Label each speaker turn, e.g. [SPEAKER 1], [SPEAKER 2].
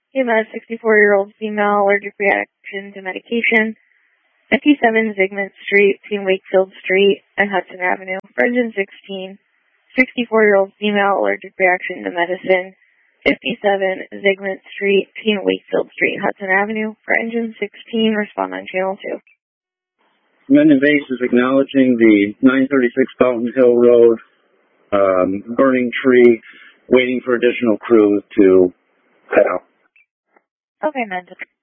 [SPEAKER 1] EMS, 64-year-old female, allergic reaction to medication. 57 Zygmunt Street between Wakefield Street and Hudson Avenue. For engine 16, 64-year-old female, allergic reaction to medicine. 57 Zygmunt Street between Wakefield Street and Hudson Avenue. For engine 16, respond on channel 2.
[SPEAKER 2] Mendon Base is acknowledging the 936 Fountain Hill Road burning tree, waiting for additional crews to head out.
[SPEAKER 1] Okay, Mendon.